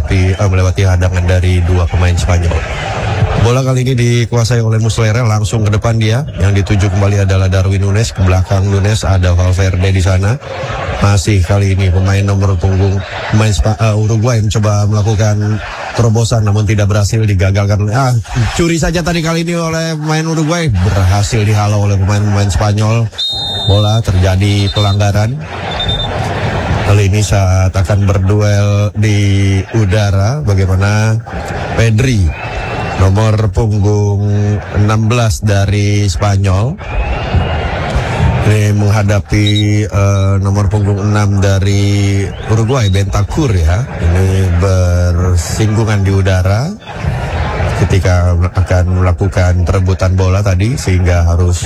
melewati hadangan dari dua pemain Spanyol. Bola kali ini dikuasai oleh Muslera, langsung ke depan dia. Yang dituju kembali adalah Darwin Núñez. Ke belakang Núñez ada Valverde di sana. Masih kali ini pemain nomor punggung Uruguay mencoba melakukan terobosan namun tidak berhasil, digagalkan. Curi saja tadi kali ini oleh pemain Uruguay, berhasil dihalau oleh pemain Spanyol. Bola terjadi pelanggaran. Kali ini saat akan berduel di udara, bagaimana Pedri nomor punggung 16 dari Spanyol ini menghadapi nomor punggung 6 dari Uruguay, Bentancur ya. Ini bersinggungan di udara ketika akan melakukan perebutan bola tadi, sehingga harus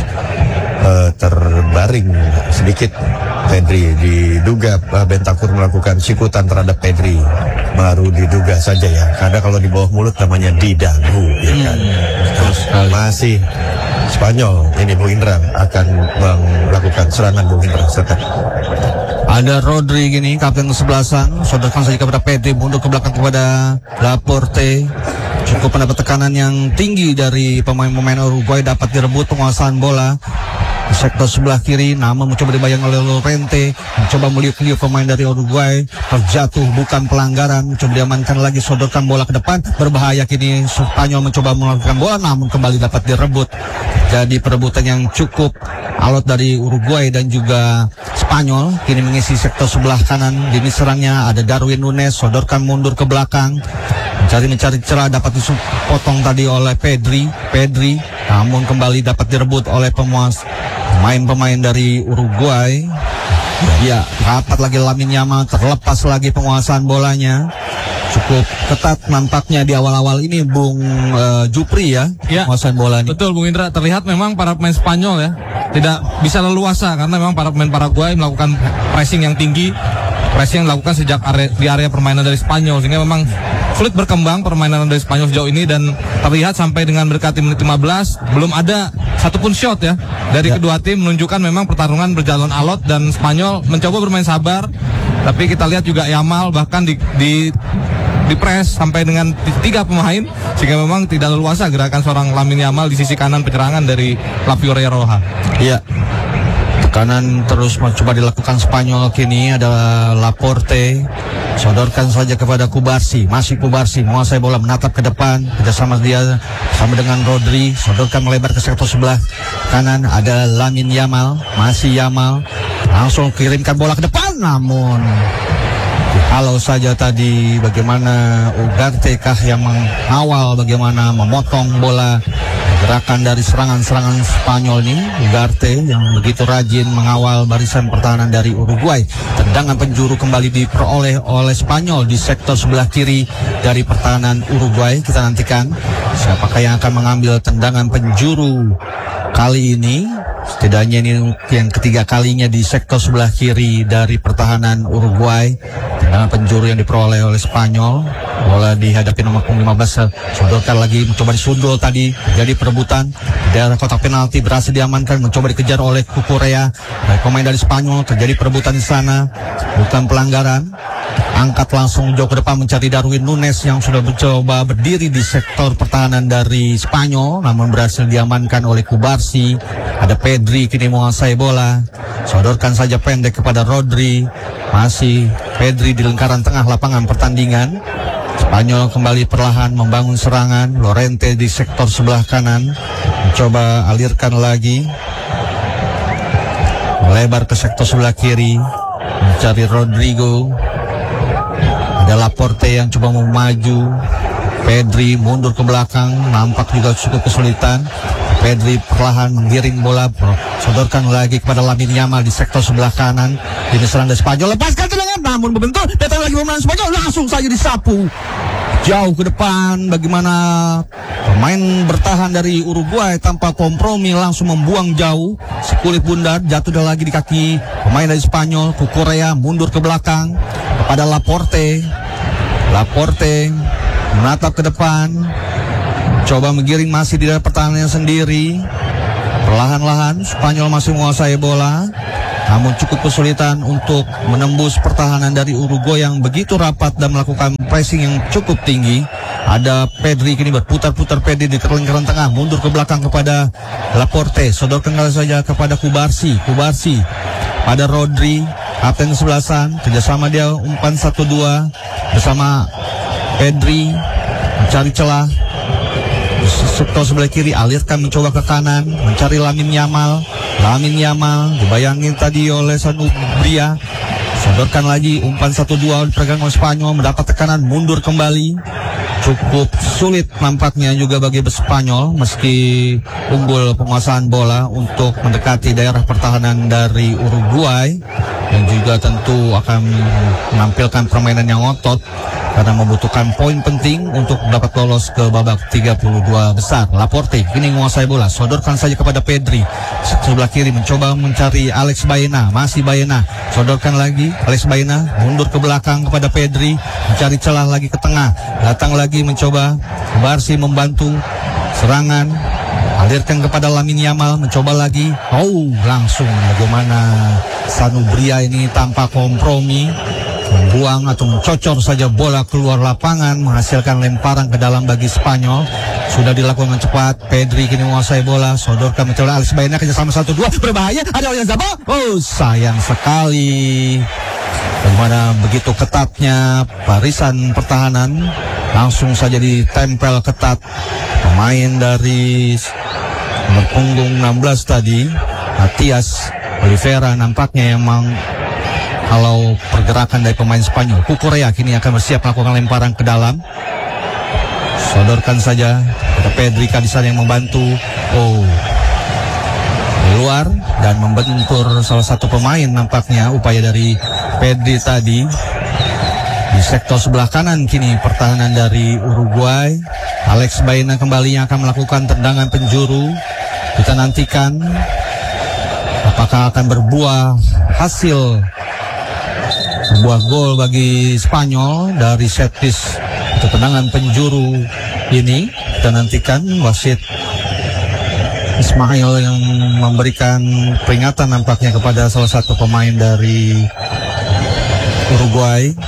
terbaring sedikit Pedri. Diduga Bentancur melakukan sikutan terhadap Pedri, baru diduga saja ya, karena kalau di bawah mulut namanya di dagu ya kan. Masih Spanyol ini, Bung Indra akan melakukan serangan. Bung Indra serta ada Rodri gini, kapten kesebelasan, sodorkan saja kepada Pedri, mundur ke belakang kepada Laporte. Cukup mendapat tekanan yang tinggi dari pemain-pemain Uruguay, dapat direbut penguasaan bola di sektor sebelah kiri, namun mencoba dibayang oleh Llorente, mencoba meliuk-liuk pemain dari Uruguay, terjatuh, bukan pelanggaran, mencoba diamankan lagi, sodorkan bola ke depan, berbahaya kini Spanyol mencoba melakukan bola, namun kembali dapat direbut. Jadi perebutan yang cukup alot dari Uruguay dan juga Spanyol. Kini mengisi sektor sebelah kanan, lini serangnya ada Darwin Núñez, sodorkan mundur ke belakang, mencari celah, dapat dipotong tadi oleh Pedri, namun kembali dapat direbut oleh pemain-pemain dari Uruguay. Ya, rapat lagi Lamine Yamal, terlepas lagi penguasaan bolanya. Cukup ketat nampaknya di awal-awal ini, Bung Jupri ya, penguasaan bola ini. Betul, Bung Indra, terlihat memang para pemain Spanyol ya tidak bisa leluasa, karena memang para pemain Paraguay melakukan pressing yang tinggi, pressing yang dilakukan sejak di area permainan dari Spanyol, sehingga memang sulit berkembang permainan dari Spanyol sejauh ini. Dan terlihat sampai dengan mendekati menit 15 belum ada satupun shot ya dari kedua tim, menunjukkan memang pertarungan berjalan alot dan Spanyol mencoba bermain sabar. Tapi kita lihat juga Yamal bahkan di press sampai dengan 3 pemain, sehingga memang tidak leluasa gerakan seorang Lamine Yamal di sisi kanan penyerangan dari La Fioreroja. Iya, tekanan terus mencoba dilakukan Spanyol. Kini ada Laporte, sodorkan saja kepada Cubarsí, masih Cubarsí menguasai bola, menatap ke depan, kerjasama dia sama dengan Rodri, sodorkan melebar ke sektor sebelah kanan, ada Lamine Yamal, masih Yamal, langsung kirimkan bola ke depan, namun kalau saja tadi bagaimana Ugarte kah yang mengawal, bagaimana memotong bola, gerakan dari serangan-serangan Spanyol ini. Ugarte yang begitu rajin mengawal barisan pertahanan dari Uruguay. Tendangan penjuru kembali diperoleh oleh Spanyol di sektor sebelah kiri dari pertahanan Uruguay. Kita nantikan siapakah yang akan mengambil tendangan penjuru kali ini. Setidaknya ini yang ketiga kalinya di sektor sebelah kiri dari pertahanan Uruguay. Tendangan penjuru yang diperoleh oleh Spanyol. Bola dihadapi nomor 15, sodorkan lagi, mencoba disundul tadi, jadi perebutan di daerah kotak penalti, berhasil diamankan, mencoba dikejar oleh Cucurella, pemain dari Spanyol, terjadi perebutan di sana, bukan pelanggaran. Angkat langsung jauh ke depan mencari Darwin Núñez yang sudah mencoba berdiri di sektor pertahanan dari Spanyol, namun berhasil diamankan oleh Cubarsí. Ada Pedri kini menguasai bola, sodorkan saja pendek kepada Rodri, masih Pedri di lingkaran tengah lapangan pertandingan. Spanyol kembali perlahan membangun serangan. Llorente di sektor sebelah kanan mencoba alirkan lagi, melebar ke sektor sebelah kiri mencari Rodrigo. Ada Laporte yang coba maju, Pedri mundur ke belakang, nampak juga cukup kesulitan. Pedri perlahan menggiring bola, sodorkan lagi kepada Lamine Yamal di sektor sebelah kanan. Ini serang dari Spanyol, lepaskan tendangan, namun membentur, datang lagi pemain Spanyol, langsung saja disapu jauh ke depan. Bagaimana pemain bertahan dari Uruguay tanpa kompromi langsung membuang jauh, sekulit bundar, jatuh lagi di kaki pemain dari Spanyol. Cucurella mundur ke belakang kepada Laporte menatap ke depan, coba menggiring masih di dalam pertahanannya sendiri. Perlahan-lahan Spanyol masih menguasai bola. namun cukup kesulitan untuk menembus pertahanan dari Uruguay yang begitu rapat dan melakukan pressing yang cukup tinggi. Ada Pedri kini berputar-putar Pedri di lingkaran tengah, mundur ke belakang kepada Laporte, sodorkan saja kepada Kubarsi pada Rodri, kapten kesebelasan, kerjasama dia umpan 1-2 bersama Pedri, mencari celah sektor sebelah kiri, alirkan mencoba ke kanan, mencari Lamine Yamal, dibayangin tadi oleh Sanubria, sodorkan lagi, umpan 1-2 dipegang oleh Spanyol, mendapat tekanan, mundur kembali. Cukup sulit nampaknya juga bagi Spanyol meski unggul penguasaan bola untuk mendekati daerah pertahanan dari Uruguay, dan juga tentu akan menampilkan permainan yang otot karena membutuhkan poin penting untuk dapat lolos ke babak 32 besar. Laporte kini menguasai bola, sodorkan saja kepada Pedri, sebelah kiri mencoba mencari Alex Baena, masih Baena, sodorkan lagi Alex Baena, mundur ke belakang kepada Pedri, mencari celah lagi ke tengah, datang lagi mencoba Barsi membantu serangan, alirkan kepada Lamine Yamal, mencoba lagi, langsung bagaimana Sanubria ini tanpa kompromi membuang atau mencocor saja bola keluar lapangan, menghasilkan lemparan ke dalam bagi Spanyol. Sudah dilakukan cepat. Pedri kini menguasai bola, sodorkan mencoba Alex Baena, kerjasama 1-2 berbahaya, ada Oyarzabal, sayang sekali. Bagaimana begitu ketatnya barisan pertahanan, langsung saja ditempel ketat pemain dari berpunggung 16 tadi, Matias Oliveira, nampaknya emang kalau pergerakan dari pemain Spanyol. Kukurea kini akan bersiap melakukan lemparan ke dalam, sodorkan saja kepada Pedri Kadisar yang membantu, keluar dan membentur salah satu pemain. Nampaknya upaya dari Pedri tadi di sektor sebelah kanan. Kini pertahanan dari Uruguay, Alex Baena kembali yang akan melakukan tendangan penjuru. Kita nantikan apakah akan berbuah hasil sebuah gol bagi Spanyol dari set piece atau tendangan penjuru ini. Kita nantikan. Wasit Ismail yang memberikan peringatan nampaknya kepada salah satu pemain dari Uruguay,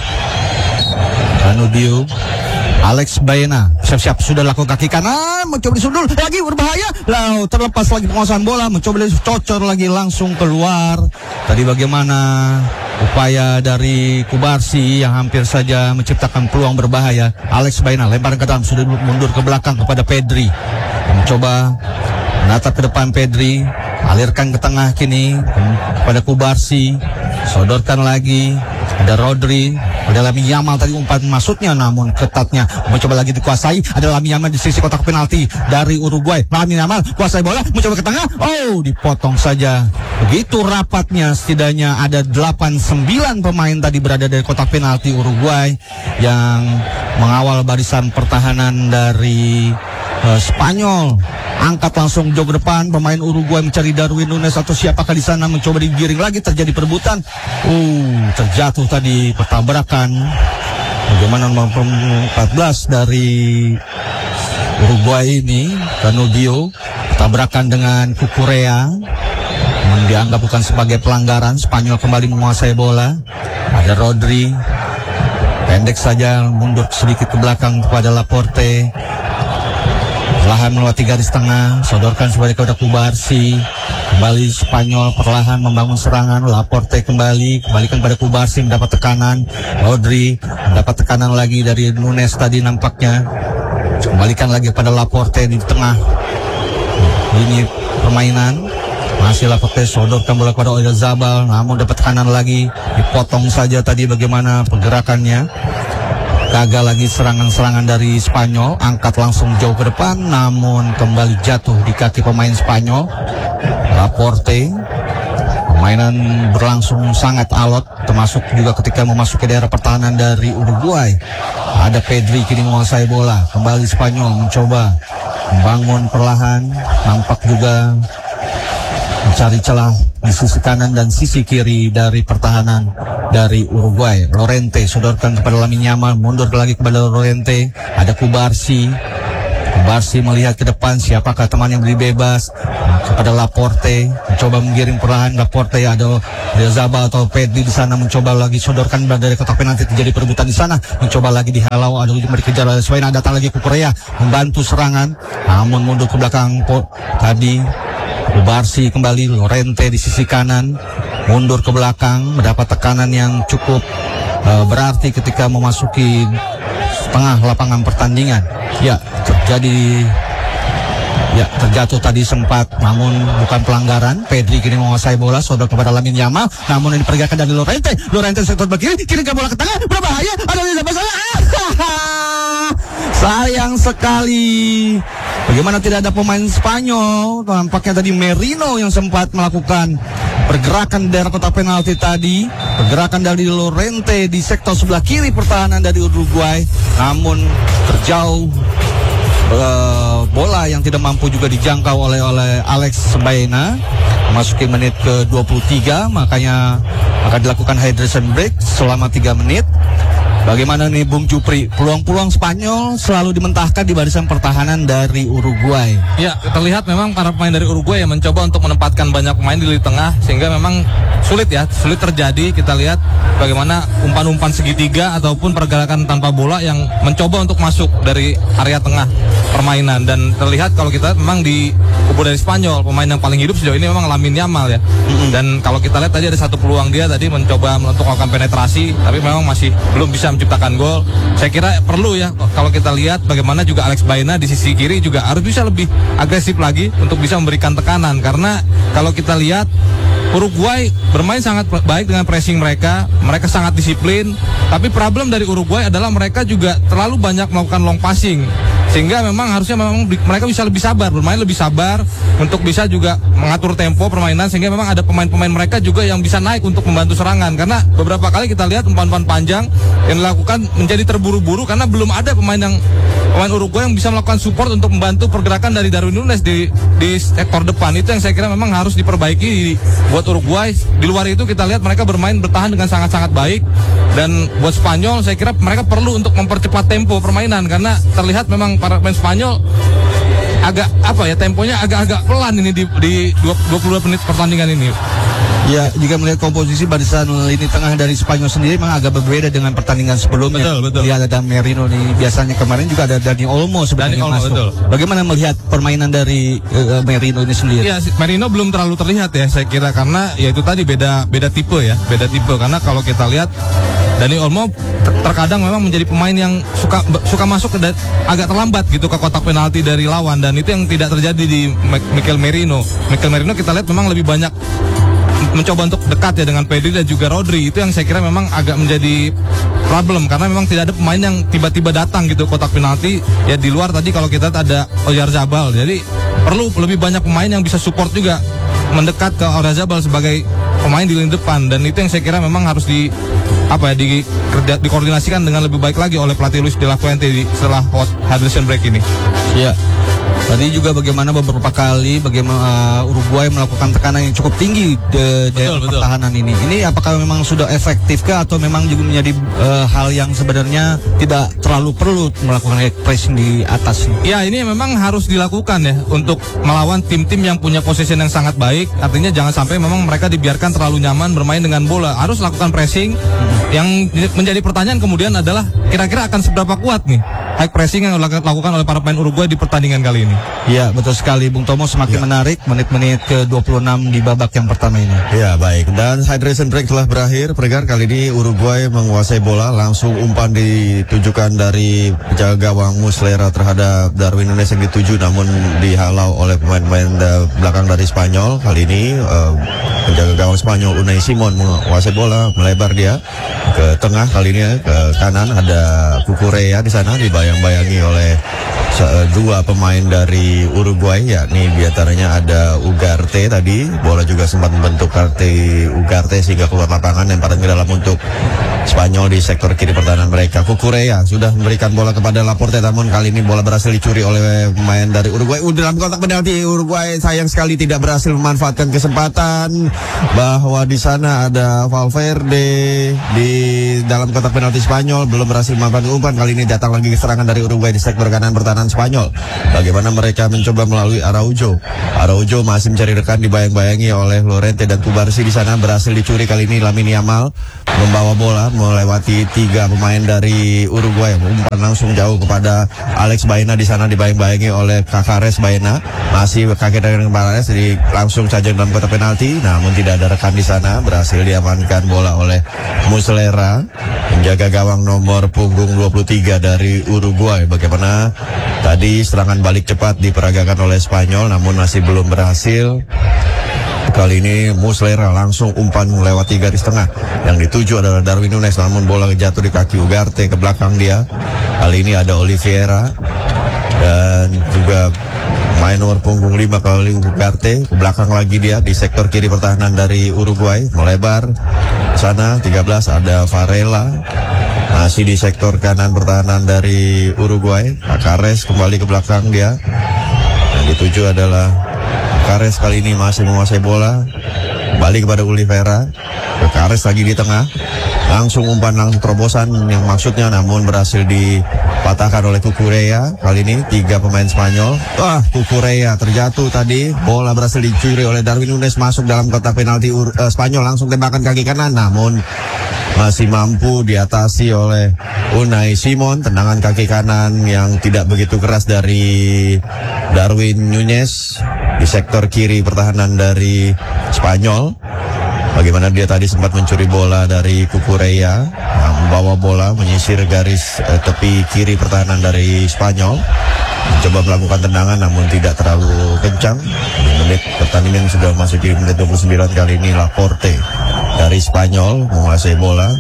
Canudio. Alex Baena siap-siap sudah lakukan kaki kanan, mencoba disundul lagi, berbahaya, lalu terlepas lagi penguasaan bola, mencoba dicocor lagi, langsung keluar. Tadi bagaimana upaya dari Kubarsi yang hampir saja menciptakan peluang berbahaya. Alex Baena lempar ke dalam, sudah mundur ke belakang kepada Pedri, mencoba menatap ke depan Pedri, alirkan ke tengah kini kepada Kubarsi, sodorkan lagi ada Rodri, ada Lamine Yamal tadi umpan maksudnya, namun ketatnya mencoba lagi dikuasai. Ada Lamine Yamal di sisi kotak penalti dari Uruguay. Lamine Yamal kuasai bola, mencoba ke tengah, dipotong saja. Begitu rapatnya, setidaknya ada 8-9 pemain tadi berada dari kotak penalti Uruguay yang mengawal barisan pertahanan dari Spanyol. Angkat langsung jauh ke depan, pemain Uruguay mencari Darwin Nunes atau siapakah di sana, mencoba digiring lagi, terjadi perebutan. Terjatuh tadi, pertabrakan. Bagaimana nomor 14 dari Uruguay ini, Canudio, tabrakan dengan Kukurea, dianggap bukan sebagai pelanggaran. Spanyol kembali menguasai bola. Ada Rodri, pendek saja, mundur sedikit ke belakang kepada Laporte. Perlahan melewati garis tengah, sodorkan sebagai kepada Kubarsi. Kembali Spanyol perlahan membangun serangan. Laporte kembalikan pada Kubarsi, mendapat tekanan. Rodri mendapat tekanan lagi dari Nunes tadi nampaknya. Kembalikan lagi kepada Laporte di tengah lini permainan. Masih Laporte, sodorkan bola kepada Oyarzabal, namun dapat tekanan lagi, dipotong saja tadi bagaimana pergerakannya. Gagal lagi serangan-serangan dari Spanyol, angkat langsung jauh ke depan, namun kembali jatuh di kaki pemain Spanyol. Laporte, permainan berlangsung sangat alot, termasuk juga ketika memasuki daerah pertahanan dari Uruguay. Ada Pedri kini menguasai bola, kembali Spanyol mencoba membangun perlahan, nampak juga mencari celah di sisi kanan dan sisi kiri dari pertahanan dari Uruguay. Llorente sodorkan kepada Lamine Yamal, mundur lagi kepada Llorente. Ada Kubarsi Barsi melihat ke depan siapakah teman yang beri bebas kepada Laporte, mencoba menggiring perlahan. Laporte ada Oyarzabal atau Pedri di sana, mencoba lagi sodorkan dari kotak penalti, terjadi perebutan di sana, mencoba lagi dihalau, ada dikejar oleh Suena, datang lagi Kukurea membantu serangan, namun mundur ke belakang tadi. Barsi kembali, Llorente di sisi kanan mundur ke belakang, mendapat tekanan yang cukup berarti ketika memasuki tengah lapangan pertandingan. Terjatuh tadi sempat, namun bukan pelanggaran. Pedri kini menguasai bola, sodor kepada Lamine Yamal, namun ini dipergerakan dari Llorente sektor kiri, kirimkan bola ke tengah, berbahaya, ada di sebelah sana. Sayang sekali. Bagaimana tidak ada pemain Spanyol? Tampaknya tadi Merino yang sempat melakukan pergerakan dari kotak penalti tadi. Pergerakan dari Llorente di sektor sebelah kiri pertahanan dari Uruguay, namun terjauh. Bola yang tidak mampu juga dijangkau oleh Alex Baena. Memasuki menit ke 23, makanya akan dilakukan hydration break selama 3 menit. Bagaimana nih Bung Jupri, peluang-peluang Spanyol selalu dimentahkan di barisan pertahanan dari Uruguay. Ya, terlihat memang para pemain dari Uruguay yang mencoba untuk menempatkan banyak pemain di lini tengah, sehingga memang sulit terjadi. Kita lihat bagaimana umpan-umpan segitiga ataupun pergerakan tanpa bola yang mencoba untuk masuk dari area tengah permainan. Dan terlihat kalau kita memang di kubu dari Spanyol, pemain yang paling hidup sejauh ini memang Lamine Yamal ya. Dan kalau kita lihat tadi ada satu peluang dia tadi mencoba untuk melakukan penetrasi, tapi memang masih belum bisa menciptakan gol. Saya kira perlu ya, kalau kita lihat bagaimana juga Alex Baena di sisi kiri juga harus bisa lebih agresif lagi untuk bisa memberikan tekanan. Karena kalau kita lihat Uruguay bermain sangat baik dengan pressing mereka sangat disiplin, tapi problem dari Uruguay adalah mereka juga terlalu banyak melakukan long passing, sehingga memang harusnya mereka bisa lebih sabar, bermain lebih sabar untuk bisa juga mengatur tempo permainan, sehingga memang ada pemain-pemain mereka juga yang bisa naik untuk membantu serangan. Karena beberapa kali kita lihat umpan-umpan panjang yang dilakukan menjadi terburu-buru karena belum ada pemain Uruguay yang bisa melakukan support untuk membantu pergerakan dari Darwin Núñez di sektor depan. Itu yang saya kira memang harus diperbaiki buat Uruguay. Di luar itu kita lihat mereka bertahan dengan sangat-sangat baik. Dan buat Spanyol saya kira mereka perlu untuk mempercepat tempo permainan, karena terlihat memang para pemain Spanyol temponya agak-agak pelan ini di 22 menit pertandingan ini. Ya, jika melihat komposisi barisan lini tengah dari Spanyol sendiri memang agak berbeda dengan pertandingan sebelumnya. Betul. Ya, ada Merino nih, biasanya kemarin juga ada Dani Olmo sebenarnya masuk. Betul. Bagaimana melihat permainan dari Merino ini sendiri? Ya, Merino belum terlalu terlihat ya saya kira, karena ya itu tadi beda tipe karena kalau kita lihat Dani Olmo terkadang memang menjadi pemain yang suka masuk agak terlambat gitu ke kotak penalti dari lawan, dan itu yang tidak terjadi di Mikel Merino. Mikel Merino kita lihat memang lebih banyak mencoba untuk dekat ya dengan Pedri dan juga Rodri. Itu yang saya kira memang agak menjadi problem, karena memang tidak ada pemain yang tiba-tiba datang gitu kotak penalti. Ya di luar tadi kalau kita ada Oyarzabal, jadi perlu lebih banyak pemain yang bisa support juga mendekat ke Oyarzabal sebagai pemain di lini depan. Dan itu yang saya kira memang harus dikoordinasikan dengan lebih baik lagi oleh pelatih Luis de la Fuente setelah hydration break ini. Iya. Tadi juga bagaimana beberapa kali Uruguay melakukan tekanan yang cukup tinggi di pertahanan ini. Ini apakah memang sudah efektifkah atau memang juga menjadi hal yang sebenarnya tidak terlalu perlu melakukan pressing di atas? Ya, ini memang harus dilakukan ya untuk melawan tim-tim yang punya possession yang sangat baik. Artinya jangan sampai memang mereka dibiarkan terlalu nyaman bermain dengan bola. Harus lakukan pressing. Yang menjadi pertanyaan kemudian adalah kira-kira akan seberapa kuat nih high pressing yang dilakukan oleh para pemain Uruguay di pertandingan kali ini. Iya, betul sekali Bung Tomo, semakin menarik menit-menit ke-26 di babak yang pertama ini. Ya, baik. Dan hydration break telah berakhir. Pergar kali ini Uruguay menguasai bola, langsung umpan ditujukan dari penjaga gawang Muslera terhadap Darwin Núñez yang dituju, namun dihalau oleh pemain-pemain belakang dari Spanyol. Kali ini penjaga gawang Spanyol Unai Simon menguasai bola, melebar dia ke tengah, kali ini ke kanan ada Kukurea di sana, dibayang-bayangi oleh dua pemain dari Uruguay, yakni diantaranya ada Ugarte tadi. Bola juga sempat membentuk karte Ugarte sehingga keluar lapangan, lemparan ke dalam untuk Spanyol di sektor kiri pertahanan mereka. Cucurella sudah memberikan bola kepada Laporte, namun kali ini bola berhasil dicuri oleh pemain dari Uruguay. Dalam kotak penalti Uruguay sayang sekali tidak berhasil memanfaatkan kesempatan bahwa di sana ada Valverde di dalam kotak penalti Spanyol, belum berhasil memanfaatkan umpan. Kali ini datang lagi serangan dari Uruguay di sektor kanan pertahanan Spanyol. Bagaimana mereka mencoba melalui Araujo. Araujo masih mencari rekan, dibayang-bayangi oleh Llorente dan Cubarsí. Di sana berhasil dicuri kali ini Lamine Yamal membawa bola melewati 3 pemain dari Uruguay, umpan langsung jauh kepada Alex Baena. Di sana dibayang-bayangi oleh Cacares. Baena masih kaki dengan Cacares, langsung saja dalam kotak penalti, namun tidak ada rekan di sana. Berhasil diamankan bola oleh Muslera, menjaga gawang nomor punggung 23 dari Uruguay. Bagaimana tadi serangan balik cepat diperagakan oleh Spanyol, namun masih belum berhasil. Kali ini Muslera langsung umpan melewati garis tengah. Yang dituju adalah Darwin Núñez, namun bola jatuh di kaki Ugarte ke belakang dia. Kali ini ada Oliveira dan juga main nomor punggung 5 kali Ugarte. Ke belakang lagi dia di sektor kiri pertahanan dari Uruguay. Melebar sana 13 ada Varela. Masih di sektor kanan pertahanan dari Uruguay. Cacares kembali ke belakang dia. Yang dituju adalah Cacares, kali ini masih menguasai bola. Balik kepada Oliveira. Cacares lagi di tengah. Langsung umpan langsung terobosan yang maksudnya, namun berhasil dipatahkan oleh Cucurella. Kali ini 3 pemain Spanyol. Cucurella terjatuh tadi. Bola berhasil dicuri oleh Darwin Núñez, masuk dalam kotak penalti Spanyol. Langsung tembakan kaki kanan, namun masih mampu diatasi oleh Unai Simon. Tendangan kaki kanan yang tidak begitu keras dari Darwin Núñez di sektor kiri pertahanan dari Spanyol. Bagaimana dia tadi sempat mencuri bola dari Cucurella, membawa bola menyisir garis tepi kiri pertahanan dari Spanyol. Mencoba melakukan tendangan namun tidak terlalu kencang. Di menit pertandingan sudah masuk di menit 29. Kali ini Laporte dari Spanyol menguasai bola.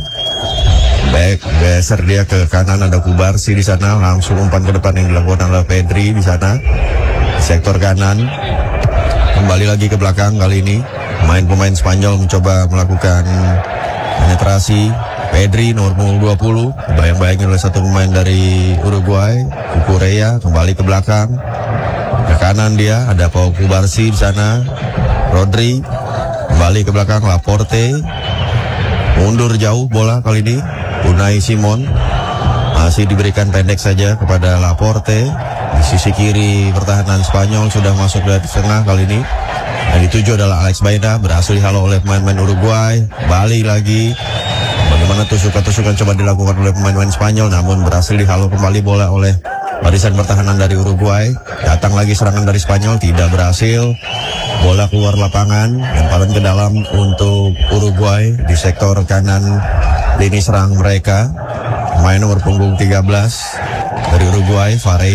Baik, geser dia ke kanan, ada Cubarsí di sana. Langsung umpan ke depan yang dilakukan oleh Pedri di sana. Sektor kanan. Kembali lagi ke belakang kali ini. Pemain Spanyol mencoba melakukan penetrasi. Pedri nomor punggung 20 bayang-bayangin oleh satu pemain dari Uruguay. Cucurella kembali ke belakang. Ke kanan dia ada Pau Cubarsí di sana. Rodri kembali ke belakang. Laporte mundur jauh bola kali ini. Unai Simon masih diberikan pendek saja kepada Laporte. Di sisi kiri pertahanan Spanyol sudah masuk dari tengah kali ini. Yang dituju adalah Alex Baena, berhasil dihalau oleh pemain-pemain Uruguay. Balik lagi. Bagaimana tusukan-tusukan coba dilakukan oleh pemain-pemain Spanyol, namun berhasil dihalau kembali bola oleh barisan pertahanan dari Uruguay. Datang lagi serangan dari Spanyol, tidak berhasil. Bola keluar lapangan, lemparan ke dalam untuk Uruguay di sektor kanan lini serang mereka. Pemain nomor punggung 13 dari Uruguay,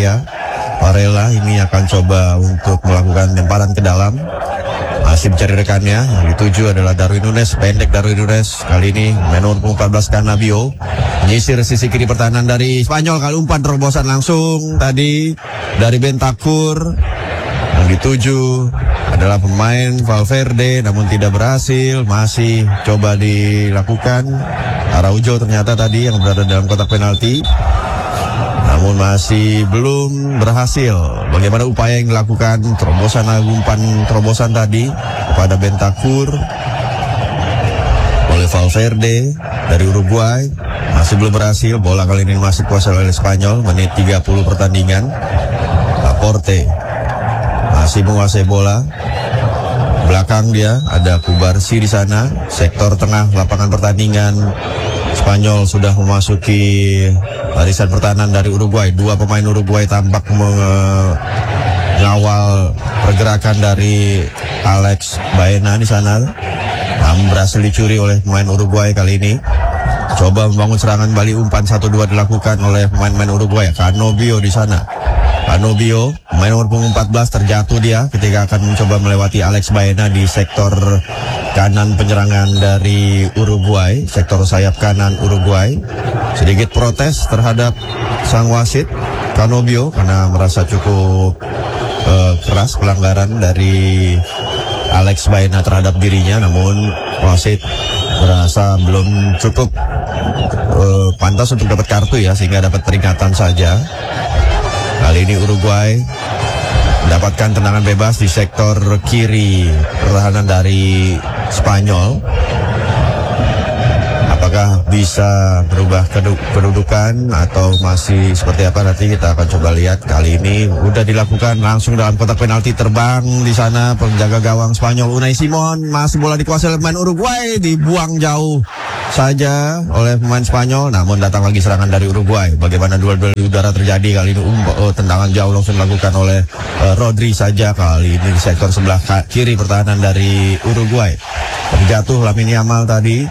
Varela ini akan coba untuk melakukan lemparan ke dalam. Masih mencari rekannya. Yang dituju adalah Darwin Núñez. Pendek Darwin Núñez. Kali ini nomor 14 Cannavio menyisir sisi kiri pertahanan dari Spanyol. Kali umpan terobosan langsung tadi dari Bentancur. Yang dituju adalah pemain Valverde, namun tidak berhasil. Masih coba dilakukan. Araujo ternyata tadi yang berada dalam kotak penalti, namun masih belum berhasil. Bagaimana upaya yang dilakukan terobosan, umpan terobosan tadi kepada Bentancur oleh Valverde dari Uruguay, masih belum berhasil. Bola kali ini masih kuasai oleh Spanyol. Menit 30 pertandingan. Laporte masih menguasai bola. Belakang dia ada Cubarsí di sana. Sektor tengah lapangan pertandingan Spanyol sudah memasuki barisan pertahanan dari Uruguay. 2 pemain Uruguay tampak mengawal pergerakan dari Alex Baena di sana. Namun berhasil dicuri oleh pemain Uruguay kali ini. Coba membangun serangan balik, umpan 1-2 dilakukan oleh pemain-pemain Uruguay. Cannavio di sana. Cannavio, pemain nomor punggung 14, terjatuh dia ketika akan mencoba melewati Alex Baena di sektor kanan penyerangan dari Uruguay, sektor sayap kanan Uruguay. Sedikit protes terhadap sang wasit Cannavio karena merasa cukup keras pelanggaran dari Alex Baena terhadap dirinya, namun wasit merasa belum cukup pantas untuk dapat kartu ya, sehingga dapat peringatan saja. Kali ini Uruguay mendapatkan tendangan bebas di sektor kiri pertahanan dari Spanyol. Apakah bisa berubah kedudukan atau masih seperti apa, nanti kita akan coba lihat. Kali ini udah dilakukan langsung dalam kotak penalti, terbang di sana penjaga gawang Spanyol Unai Simon. Masih bola dikuasai oleh pemain Uruguay, dibuang jauh saja oleh pemain Spanyol, namun datang lagi serangan dari Uruguay. Bagaimana duel-duel di udara terjadi kali ini. Tendangan jauh langsung dilakukan oleh Rodri saja kali ini di sektor sebelah kiri pertahanan dari Uruguay. Terjatuh Lamine Yamal tadi,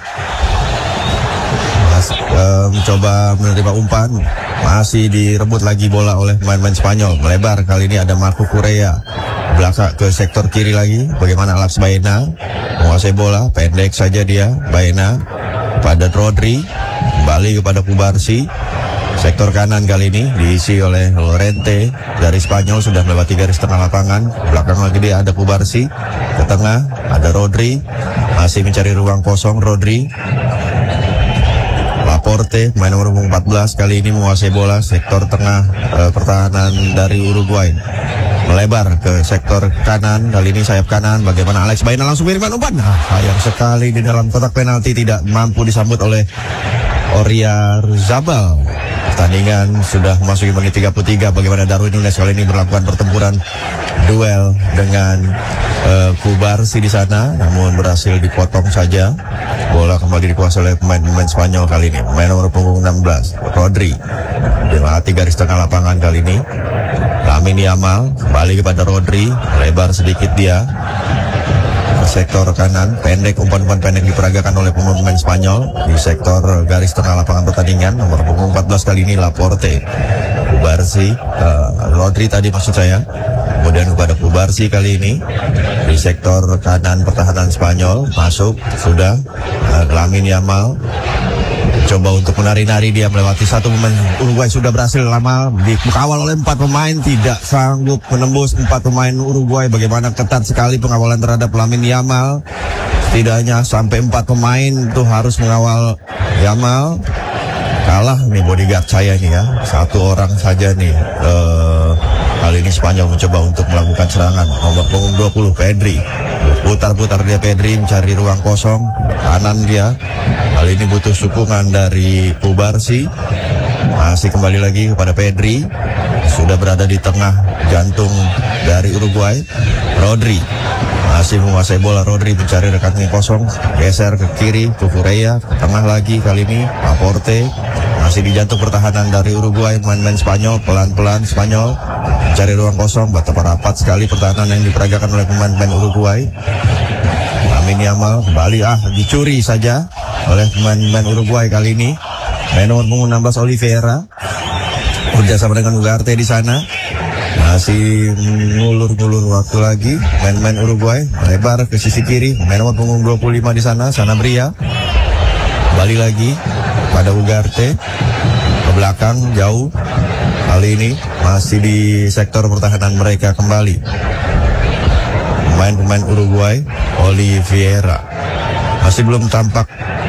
mencoba menerima umpan, masih direbut lagi bola oleh pemain-pemain Spanyol. Melebar kali ini ada Marco Correa, belakang ke sektor kiri lagi. Bagaimana Alex Baena menguasai bola, pendek saja dia. Baena pada Rodri, kembali kepada Kubarsi. Sektor kanan kali ini diisi oleh Llorente dari Spanyol, sudah melewati garis tengah lapangan. Belakang lagi dia ada Kubarsi, ke tengah ada Rodri, masih mencari ruang kosong. Rodri, Laporte, pemain nomor 14 kali ini menguasai bola sektor tengah pertahanan dari Uruguay. Melebar ke sektor kanan, kali ini sayap kanan. Bagaimana Alex Baena langsung mengirimkan umpan. Sayang sekali di dalam kotak penalti, tidak mampu disambut oleh Oyarzabal. Pertandingan sudah memasuki menit 33. Bagaimana Darwin Núñez kali ini berlakukan pertempuran duel dengan Kubarsi di sana, namun berhasil dipotong saja. Bola kembali dikuasai oleh pemain Spanyol kali ini. Pemain nomor punggung 16, Rodri, melewati garis tengah lapangan kali ini. Lamine Yamal kembali kepada Rodri, lebar sedikit dia ke sektor kanan, pendek, umpan-umpan pendek diperagakan oleh pemain Spanyol di sektor garis tengah lapangan pertandingan. Nomor punggung 14 kali ini Laporte, Kubarsi, Rodri tadi maksud saya. Kemudian kepada Kubarsi kali ini di sektor kanan pertahanan Spanyol, masuk sudah Lamine Yamal coba untuk menari-nari, dia melewati satu pemain Uruguay, sudah berhasil lama dikawal oleh 4 pemain, tidak sanggup menembus 4 pemain Uruguay. Bagaimana ketat sekali pengawalan terhadap Lamine Yamal, setidaknya sampai 4 pemain itu harus mengawal Yamal. Kalah nih bodyguard saya nih ya, 1 orang saja nih. Kali ini Spanyol mencoba untuk melakukan serangan. Nomor punggung 20 Pedri, putar-putar dia Pedri mencari ruang kosong kanan dia. Kali ini butuh dukungan dari Kubarsi. Masih kembali lagi kepada Pedri, sudah berada di tengah jantung dari Uruguay. Rodri masih menguasai bola. Rodri mencari rekannya kosong, geser ke kiri ke Correa, ke tengah lagi kali ini Laporte. Masih di jantung pertahanan dari Uruguay, main-main Spanyol, pelan-pelan Spanyol mencari ruang kosong. Betapa rapat sekali pertahanan yang diperagakan oleh pemain-pemain Uruguay. Lamine Yamal kembali dicuri saja oleh pemain-pemain Uruguay kali ini. Main nomor punggung 16 Oliveira bekerjasama dengan Ugarte di sana. Masih ngulur-ngulur waktu lagi main-main Uruguay, melebar ke sisi kiri. Main nomor punggung 25 di sana, Sanabria. Kembali lagi pada Ugarte ke belakang jauh. Kali ini masih di sektor pertahanan mereka kembali. Pemain-pemain Uruguay, Oliveira masih belum tampak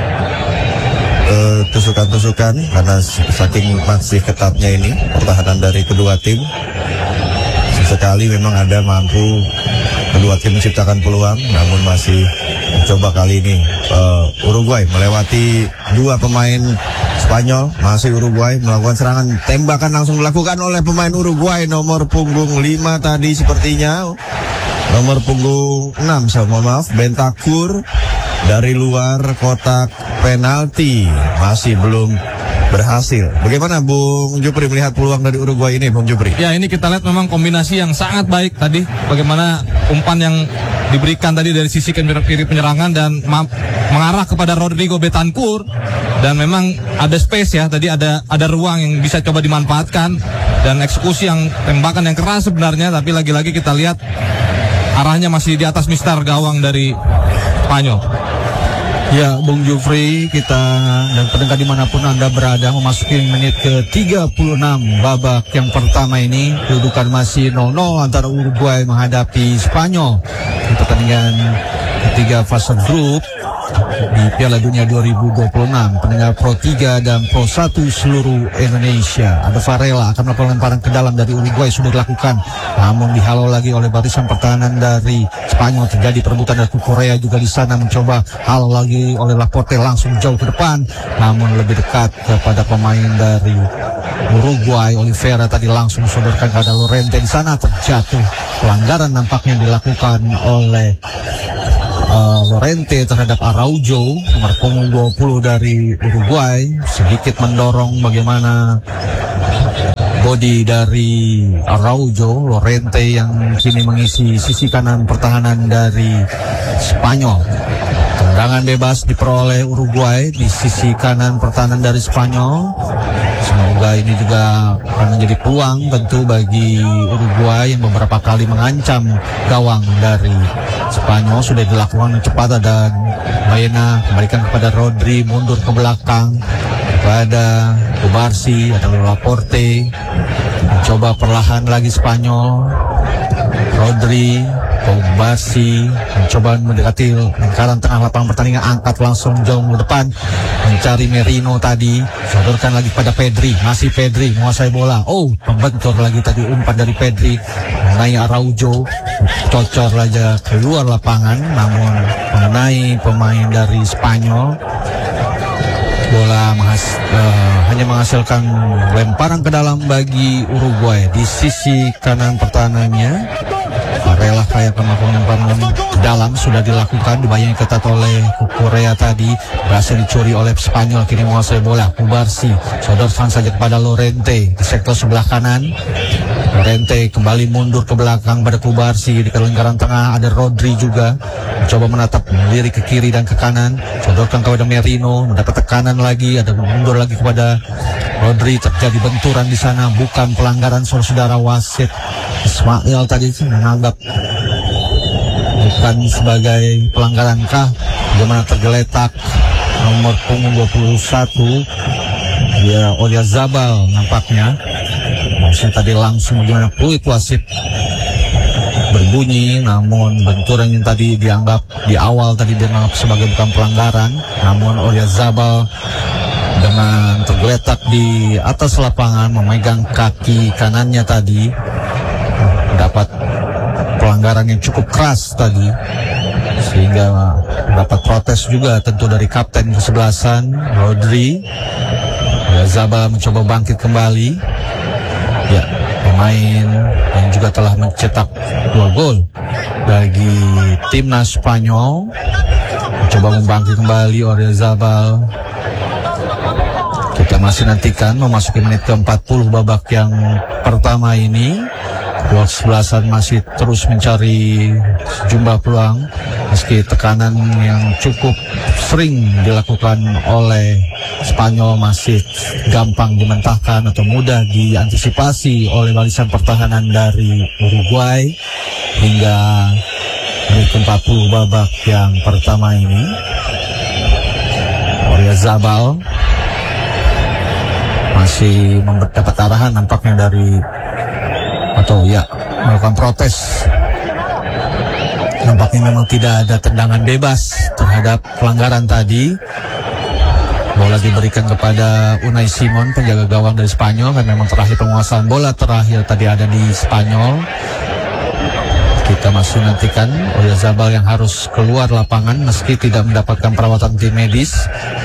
tusukan-tusukan karena saking masih ketatnya ini pertahanan dari kedua tim. Sesekali memang ada mampu kedua tim menciptakan peluang, namun masih mencoba kali ini Uruguay melewati 2 pemain Spanyol. Masih Uruguay melakukan serangan, tembakan langsung dilakukan oleh pemain Uruguay nomor punggung 5 tadi sepertinya. Nomor punggung 6, mohon maaf, Bentancur dari luar kotak penalti masih belum berhasil. Bagaimana Bung Jupri melihat peluang dari Uruguay ini, Bung Jupri? Ya, ini kita lihat memang kombinasi yang sangat baik tadi. Bagaimana umpan yang diberikan tadi dari sisi kiri penyerangan dan mengarah kepada Rodrigo Bentancur, dan memang ada space ya, tadi ada ruang yang bisa coba dimanfaatkan, dan eksekusi yang tembakan yang keras sebenarnya, tapi lagi-lagi kita lihat arahnya masih di atas mistar gawang dari Spanyol. Ya, Bung Jufri, kita dan pendengar dimanapun Anda berada, memasuki menit ke-36 babak yang pertama ini. Kedudukan masih 0-0 antara Uruguay menghadapi Spanyol. Di pertandingan ketiga fase grup di Piala Dunia 2026. Pendengar Pro 3 dan Pro 1 seluruh Indonesia. Ada Varela akan melakukan lemparan ke dalam dari Uruguay, sudah dilakukan, namun dihalau lagi oleh barisan pertahanan dari Spanyol. Terjadi perebutan dari Korea juga di sana, mencoba halau lagi oleh Laporte, langsung jauh ke depan, namun lebih dekat kepada pemain dari Uruguay. Oliveira tadi langsung sodorkan kepada Lorente, di sana terjatuh. Pelanggaran nampaknya dilakukan oleh Lorente terhadap Araujo, nomor punggung 20 dari Uruguay, sedikit mendorong bagaimana body dari Araujo. Lorente yang kini mengisi sisi kanan pertahanan dari Spanyol. Tendangan bebas diperoleh Uruguay di sisi kanan pertahanan dari Spanyol. Semoga ini juga akan menjadi peluang tentu bagi Uruguay yang beberapa kali mengancam gawang dari Spanyol. Sudah dilakukan kecepatan dan Baena kembalikan kepada Rodri, mundur ke belakang kepada Kubarsi, ada Laporte, mencoba perlahan lagi Spanyol. Rodri, Kubarsi mencoba mendekati lingkaran tengah lapangan pertandingan, angkat langsung jauh ke depan mencari Merino tadi, sodorkan lagi pada Pedri, masih Pedri menguasai bola. Oh, pembentur lagi tadi umpan dari Pedri mengenai Araujo, cocor saja keluar lapangan, namun mengenai pemain dari Spanyol. Bola hanya menghasilkan lemparan ke dalam bagi Uruguay di sisi kanan pertahanannya. Varela kayak melakukan lemparan ke dalam, sudah dilakukan, dibayangi ketat oleh Korea tadi, berhasil dicuri oleh Spanyol, kini menguasai bola. Kubarsi sodorkan saja kepada Lorente di sektor sebelah kanan. Lorente kembali mundur ke belakang pada Kubarsi di lingkaran tengah, ada Rodri juga mencoba menatap, melirik ke kiri dan ke kanan, sodorkan kepada Merino, mendapat tekanan lagi, ada mundur lagi kepada Rodri. Terjadi benturan di sana, bukan pelanggaran, saudara wasit Ismail tadi menganggap bukan sebagai pelanggaran kah, bagaimana tergeletak nomor punggung 21 dia Oyarzabal nampaknya. Maksudnya tadi langsung bagaimana peluit wasit berbunyi, namun benturan yang tadi dianggap di awal tadi dianggap sebagai bukan pelanggaran, namun Oyarzabal dengan tergeletak di atas lapangan memegang kaki kanannya tadi dapat pelanggaran yang cukup keras tadi, sehingga dapat protes juga tentu dari kapten kesebelasan Rodri. Oyarzabal mencoba bangkit kembali. Ya, pemain yang juga telah mencetak 2 gol bagi timnas Spanyol mencoba membangkit kembali. Oyarzabal kita masih nantikan memasuki menit ke-40 babak yang pertama ini. Dua kesebelasan masih terus mencari sejumlah peluang meski tekanan yang cukup sering dilakukan oleh Spanyol masih gampang dimentahkan atau mudah diantisipasi oleh barisan pertahanan dari Uruguay hingga menit ke-40 babak yang pertama ini. Oyarzabal masih mendapat arahan nampaknya dari melakukan protes. Nampaknya memang tidak ada tendangan bebas terhadap pelanggaran tadi. Bola diberikan kepada Unai Simon, penjaga gawang dari Spanyol, kan memang terakhir penguasaan bola terakhir tadi ada di Spanyol. Kita masih nantikan Oyarzabal yang harus keluar lapangan meski tidak mendapatkan perawatan tim medis.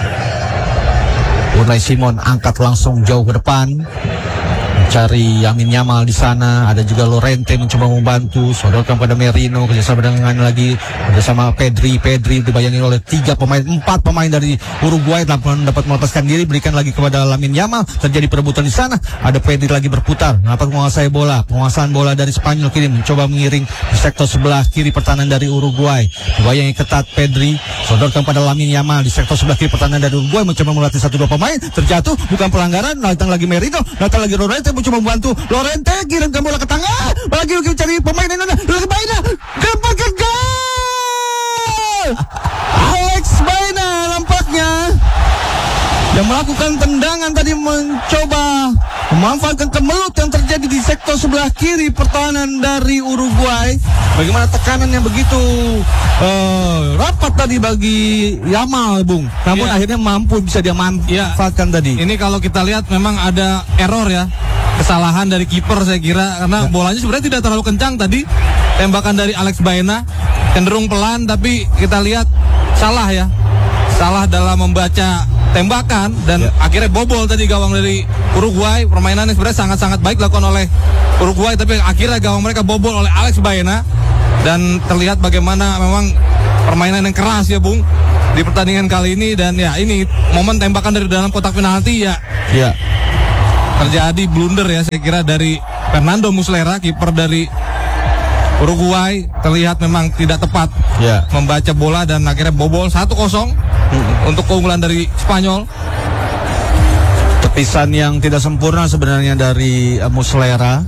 Unai Simon angkat langsung jauh ke depan, mencari Yamin Yamal di sana. Ada juga Lorente mencoba membantu, sodorkan pada Merino, kerjasama dengan lagi bersama Pedri dibayangi oleh 4 pemain dari Uruguay, dapat melepaskan diri, berikan lagi kepada Yamin Yamal. Terjadi perebutan di sana, ada Pedri lagi berputar, dapat menguasai bola. Penguasaan bola dari Spanyol kini mencoba mengiring di sektor sebelah kiri pertahanan dari Uruguay, dibayangi ketat Pedri, sodorkan pada Yamin Yamal di sektor sebelah kiri pertahanan dari Uruguay, mencoba melatih 1-2 pemain, terjatuh, bukan pelanggaran. Datang lagi Merino, datang lagi Lorente mencoba membantu. Lorente kirimkan bola ke tengah, lagi cari pemain Indonesia, Baena dapatkan gol. Alex Baena nampaknya yang melakukan tendangan tadi mencoba memanfaatkan kemelut yang terjadi di sektor sebelah kiri pertahanan dari Uruguay. Bagaimana tekanan yang begitu rapat tadi bagi Yamal, Bung. Namun akhirnya bisa dia manfaatkan tadi. Ini kalau kita lihat memang ada error ya, kesalahan dari kiper saya kira, karena bolanya sebenarnya tidak terlalu kencang tadi. Tembakan dari Alex Baena cenderung pelan, tapi kita lihat salah dalam membaca tembakan dan akhirnya bobol tadi gawang dari Uruguay. Permainannya sebenarnya sangat-sangat baik dilakukan oleh Uruguay, tapi akhirnya gawang mereka bobol oleh Alex Baena dan terlihat bagaimana memang permainan yang keras ya, Bung, di pertandingan kali ini. Dan ya ini momen tembakan dari dalam kotak penalti terjadi blunder ya saya kira dari Fernando Muslera, kiper dari Uruguay. Terlihat memang tidak tepat membaca bola dan akhirnya bobol 1-0 untuk keunggulan dari Spanyol. Tepisan yang tidak sempurna sebenarnya dari Muslera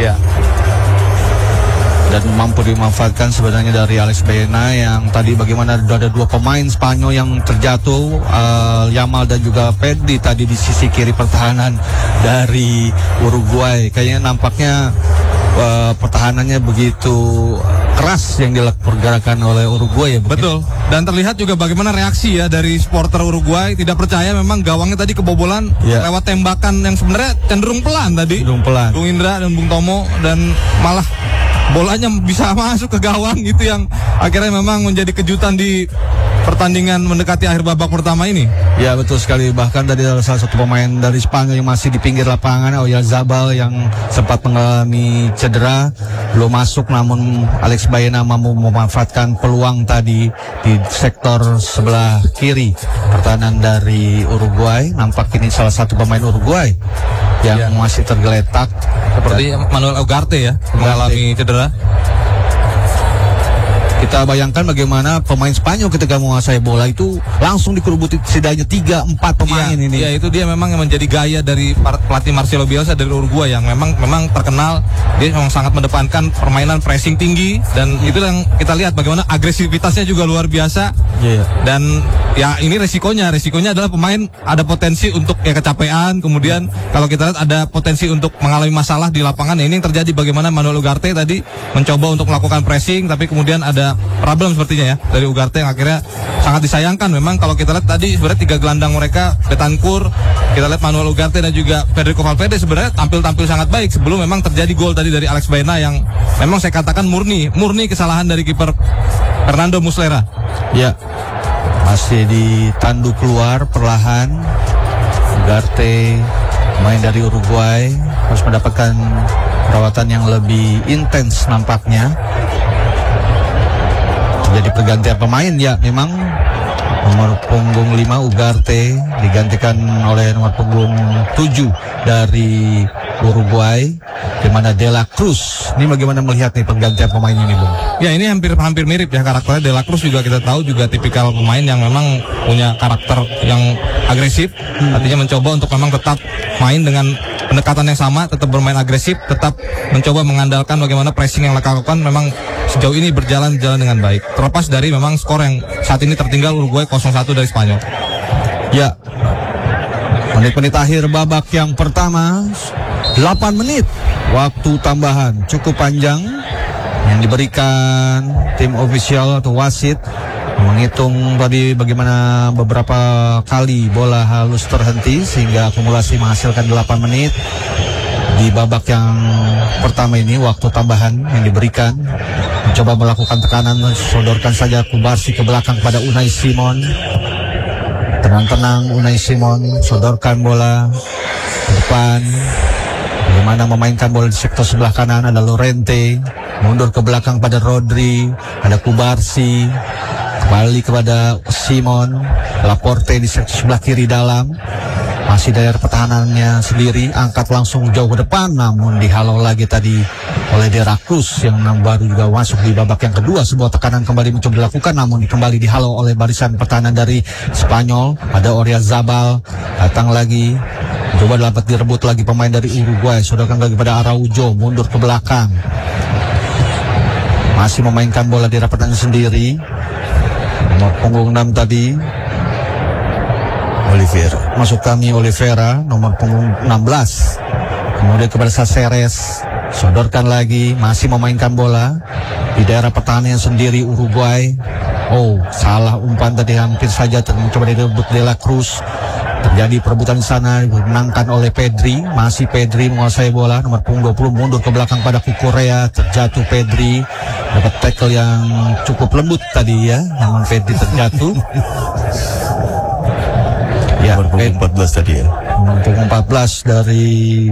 dan mampu dimanfaatkan sebenarnya dari Alex Baena yang tadi bagaimana ada dua pemain Spanyol yang terjatuh, Yamal dan juga Pedri tadi di sisi kiri pertahanan dari Uruguay. Kayaknya nampaknya pertahanannya begitu keras yang dilakukan oleh Uruguay ya. Betul. Dan terlihat juga bagaimana reaksi ya dari supporter Uruguay, tidak percaya memang gawangnya tadi kebobolan lewat tembakan yang sebenarnya cenderung pelan tadi. Bung Indra dan Bung Tomo, dan malah bolanya bisa masuk ke gawang, itu yang akhirnya memang menjadi kejutan di pertandingan mendekati akhir babak pertama ini. Ya betul sekali, bahkan dari salah satu pemain dari Spanyol yang masih di pinggir lapangan, Oyarzabal, yang sempat mengalami cedera belum masuk, namun Alex Baena mampu memanfaatkan peluang tadi di sektor sebelah kiri pertahanan dari Uruguay. Nampak ini salah satu pemain Uruguay yang masih tergeletak seperti Manuel Ugarte ya, mengalami cedera. Kita bayangkan bagaimana pemain Spanyol ketika menguasai bola itu langsung dikerubuti setidaknya 3-4 pemain ini. Ya itu dia memang yang menjadi gaya dari pelatih Marcelo Bielsa dari Uruguay yang memang terkenal. Dia memang sangat mendepankan permainan pressing tinggi, dan itu yang kita lihat bagaimana agresivitasnya juga luar biasa. Dan ya ini resikonya adalah pemain ada potensi untuk kecapean, kemudian kalau kita lihat ada potensi untuk mengalami masalah di lapangan. Ini yang terjadi, bagaimana Manuel Ugarte tadi mencoba untuk melakukan pressing, tapi kemudian ada problem sepertinya ya dari Ugarte yang akhirnya sangat disayangkan. Memang kalau kita lihat tadi sebenarnya tiga gelandang mereka, Betancourt, kita lihat Manuel Ugarte dan juga Federico Valverde sebenarnya tampil sangat baik sebelum memang terjadi gol tadi dari Alex Baena yang memang saya katakan murni kesalahan dari kiper Fernando Muslera. Masih ditandu keluar perlahan. Ugarte, pemain dari Uruguay, harus mendapatkan perawatan yang lebih intens nampaknya. Jadi pergantian pemain memang nomor punggung 5 Ugarte digantikan oleh nomor punggung 7 dari Uruguay, di mana De La Cruz. Ini bagaimana melihat nih pergantian pemain ini, Bung? Ya ini hampir mirip ya karakternya. De La Cruz juga kita tahu juga tipikal pemain yang memang punya karakter yang agresif. Artinya mencoba untuk memang tetap main dengan pendekatan yang sama, tetap bermain agresif, tetap mencoba mengandalkan bagaimana pressing yang dilakukan memang sejauh ini berjalan dengan baik. Terlepas dari memang skor yang saat ini tertinggal Uruguay 0-1 dari Spanyol. Menit-menit akhir babak yang pertama, 8 menit waktu tambahan cukup panjang yang diberikan tim ofisial atau wasit menghitung tadi bagaimana beberapa kali bola halus terhenti sehingga akumulasi menghasilkan 8 menit di babak yang pertama ini. Waktu tambahan yang diberikan, mencoba melakukan tekanan, sodorkan saja Kubarsi ke belakang pada Unai Simon. Tenang-tenang Unai Simon sodorkan bola ke depan. Bagaimana memainkan bola di sektor sebelah kanan, ada Llorente, mundur ke belakang pada Rodri, ada Kubarsi, kembali kepada Simon, Laporte di sektor sebelah kiri dalam. Masih dari pertahanannya sendiri, angkat langsung jauh ke depan, namun dihalau lagi tadi oleh De La Cruz yang baru juga masuk di babak yang kedua. Sebuah tekanan kembali mencoba dilakukan, namun kembali dihalau oleh barisan pertahanan dari Spanyol. Ada Oyarzabal, datang lagi, coba dapat direbut lagi pemain dari Uruguay, sodorkan lagi pada Araujo, mundur ke belakang. Masih memainkan bola di pertahanan sendiri. Nomor punggung 6 tadi Oliveira, nomor punggung 16 Kemudian kepada Saceres, sodorkan lagi, masih memainkan bola di daerah pertahanan sendiri Uruguay. Oh, salah umpan tadi, hampir saja mencoba direbut De La Cruz. Terjadi perebutan di sana, dimenangkan oleh Pedri. Masih Pedri menguasai bola, nomor punggung 20 mundur ke belakang pada Kukurea. Terjatuh Pedri, dapat tackle yang cukup lembut tadi ya, namun Pedri terjatuh. Ya, Nomor punggung 14 tadi ya. nomor punggung 14 dari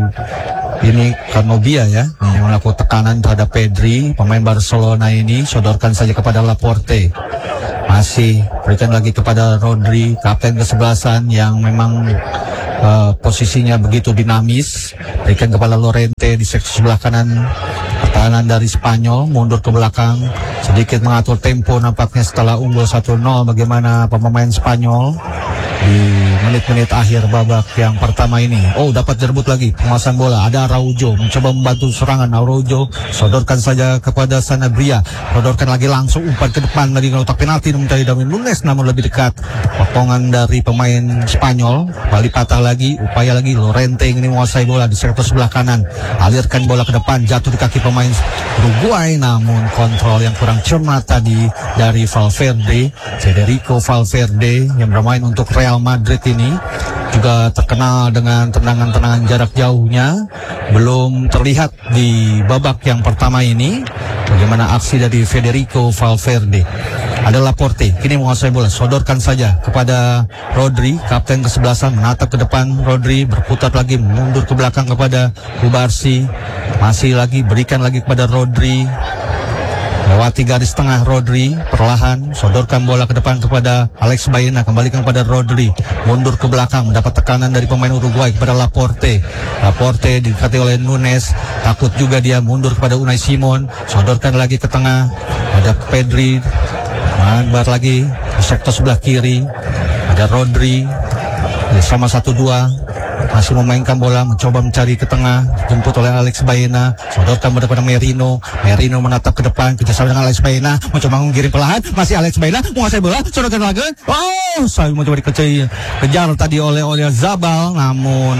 ini Carnobia ya, yang melakukan tekanan terhadap Pedri. Pemain Barcelona ini sodorkan saja kepada Laporte. Masih berikan lagi kepada Rodri, kapten kesebelasan yang memang posisinya begitu dinamis. Berikan kepada Lorente di seksi sebelah kanan pertahanan dari Spanyol, mundur ke belakang, sedikit mengatur tempo nampaknya setelah unggul 1-0. Bagaimana pemain Spanyol di menit-menit akhir babak yang pertama ini. Oh, dapat direbut lagi penguasaan bola. Ada Araujo mencoba membantu serangan. Araujo sodorkan saja kepada Sanabria, sodorkan lagi langsung umpan ke depan dari kotak penalti mencari Darwin Nunes, namun lebih dekat. Potongan dari pemain Spanyol, balik patah lagi, upaya lagi Lorente ini menguasai bola di sektor sebelah kanan, alirkan bola ke depan, jatuh di kaki pemain Uruguay, namun kontrol yang kurang cermat tadi dari Valverde, Federico Valverde yang bermain untuk Real Madrid ini juga terkenal dengan tendangan-tendangan jarak jauhnya. Belum terlihat di babak yang pertama ini bagaimana aksi dari Federico Valverde. Ada Laporte, kini menguasai bola, sodorkan saja kepada Rodri, kapten kesebelasan, menatap ke depan. Rodri berputar lagi, mundur ke belakang kepada Kubarsi, masih lagi berikan lagi kepada Rodri. Lewati garis tengah Rodri, perlahan sodorkan bola ke depan kepada Alex Baena, kembalikan kepada Rodri, mundur ke belakang, mendapat tekanan dari pemain Uruguay kepada Laporte. Laporte didekati oleh Nunes, takut juga dia, mundur kepada Unai Simon, sodorkan lagi ke tengah, ada Pedri, Manbar lagi di sektor sebelah kiri, ada Rodri, sama 1-2. Masih memainkan bola, mencoba mencari ke tengah, jemput oleh Alex Baena, sodorkan kepada Merino. Merino menatap ke depan, kerjasama dengan Alex Baena, mencoba mengirim perlahan, masih Alex Baena menguasai bola, sodorkan lagi. Oh, saya mencoba kejar tadi oleh Zabal, namun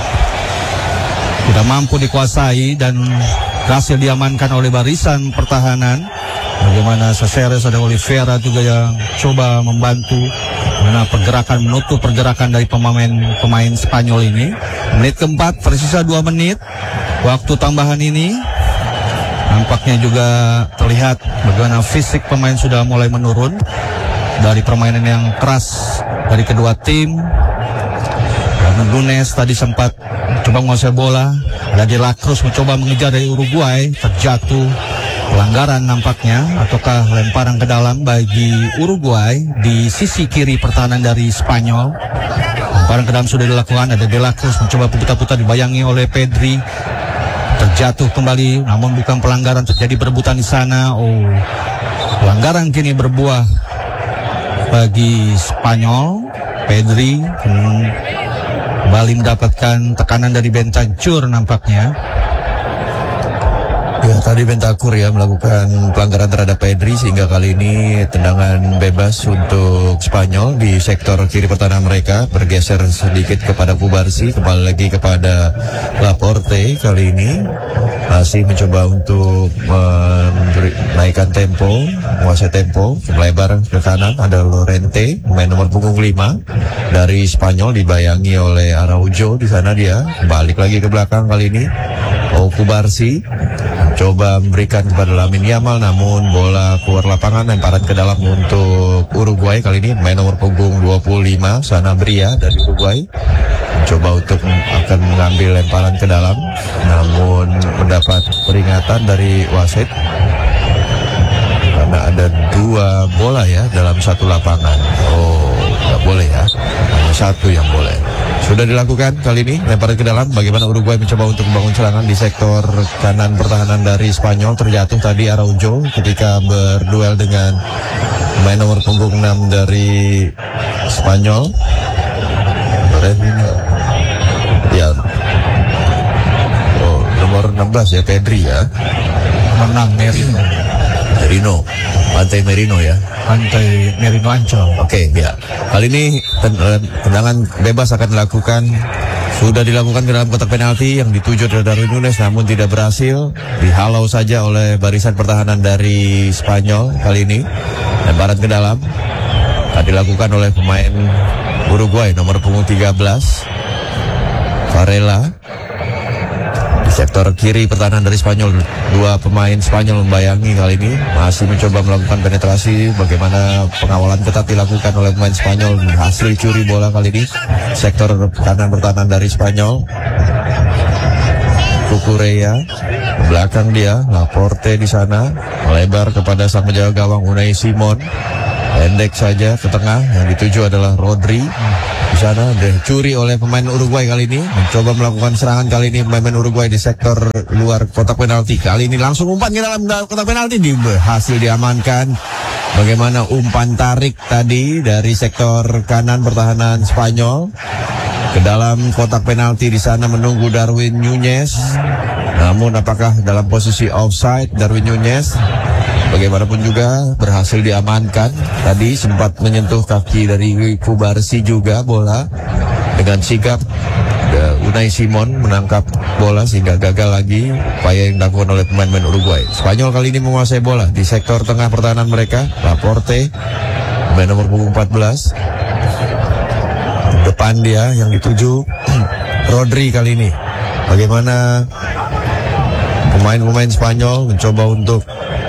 tidak mampu dikuasai dan berhasil diamankan oleh barisan pertahanan. Bagaimana Saceres, ada Oliveira juga yang coba membantu karena pergerakan, menutup pergerakan dari pemain Spanyol ini. Menit keempat, tersisa 2 menit waktu tambahan ini. Nampaknya juga terlihat bagaimana fisik pemain sudah mulai menurun dari permainan yang keras dari kedua tim. Dan Nunes tadi sempat coba menguasai bola, ada De La Cruz mencoba mengejar dari Uruguay, terjatuh. Pelanggaran nampaknya, ataukah lemparan ke dalam bagi Uruguay di sisi kiri pertahanan dari Spanyol. Lemparan ke dalam sudah dilakukan, ada De La Cruz mencoba putar-putar, dibayangi oleh Pedri, terjatuh kembali, namun bukan pelanggaran, terjadi perebutan di sana. Oh, pelanggaran kini berbuah bagi Spanyol. Pedri kembali mendapatkan tekanan dari Bentancur nampaknya. Ya, tadi Bentancur ya melakukan pelanggaran terhadap Pedri, sehingga kali ini tendangan bebas untuk Spanyol di sektor kiri pertahanan mereka. Bergeser sedikit kepada Kubarsi, kembali lagi kepada Laporte. Kali ini masih mencoba untuk menaikkan tempo, menguasai tempo, melebar ke kanan. Ada Lorente, pemain nomor punggung 5 dari Spanyol, dibayangi oleh Araujo. Di sana dia balik lagi ke belakang kali ini. Kubarsi coba memberikan kepada Lamine Yamal, namun bola keluar lapangan, lemparan ke dalam untuk Uruguay. Kali ini main nomor punggung 25 Sanabria dari Uruguay coba untuk akan mengambil lemparan ke dalam, namun mendapat peringatan dari wasit karena ada 2 bola ya dalam satu lapangan. Oh, nggak boleh ya, hanya 1 yang boleh. Sudah dilakukan kali ini, lemparan ke dalam. Bagaimana Uruguay mencoba untuk membangun serangan di sektor kanan pertahanan dari Spanyol. Terjatuh tadi Araujo ketika berduel dengan pemain nomor punggung 6 dari Spanyol. Ya, oh, nomor 16 ya, Pedri ya. Menang Merino, Pantai Merino ya. Pantai Merino Ancol. Oke, ya. Kali ini tendangan bebas akan dilakukan Sudah dilakukan ke dalam kotak penalti yang dituju oleh Darwin Nunes, namun tidak berhasil. Dihalau saja oleh barisan pertahanan dari Spanyol kali ini. Lemparan ke dalam dilakukan oleh pemain Uruguay nomor punggung 13 Varela. Di sektor kiri pertahanan dari Spanyol, dua pemain Spanyol membayangi kali ini, masih mencoba melakukan penetrasi. Bagaimana pengawalan ketat dilakukan oleh pemain Spanyol, hasil curi bola kali ini. Sektor kanan pertahanan dari Spanyol, Cucurella, belakang dia, Laporte di sana, melebar kepada sang penjaga gawang Unai Simon. Pendek saja ke tengah, yang dituju adalah Rodri. Di sana dicuri oleh pemain Uruguay kali ini, mencoba melakukan serangan kali ini pemain Uruguay di sektor luar kotak penalti. Kali ini langsung umpan ke dalam kotak penalti, berhasil diamankan. Bagaimana umpan tarik tadi dari sektor kanan pertahanan Spanyol ke dalam kotak penalti. Di sana menunggu Darwin Núñez. Namun apakah dalam posisi offside Darwin Núñez? Bagaimanapun juga berhasil diamankan. Tadi sempat menyentuh kaki dari Cubarsí juga bola. Dengan sigap Unai Simon menangkap bola sehingga gagal lagi upaya yang dilakukan oleh pemain-pemain Uruguay. Spanyol kali ini menguasai bola di sektor tengah pertahanan mereka. Laporte, pemain nomor punggung 14. Depan dia yang dituju Rodri kali ini. Bagaimana pemain-pemain Spanyol mencoba untuk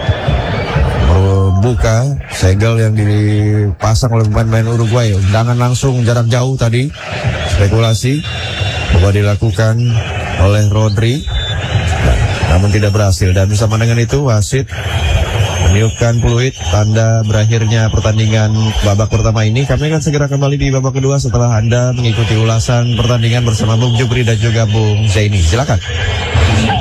buka segel yang dipasang oleh pemain Uruguay. Undangan langsung jarak jauh tadi, spekulasi bahwa dilakukan oleh Rodri, namun tidak berhasil. Dan bersama dengan itu wasit meniupkan peluit tanda berakhirnya pertandingan babak pertama ini. Kami akan segera kembali di babak kedua setelah Anda mengikuti ulasan pertandingan bersama Bung Jupri dan juga Bung Zaini. Silakan.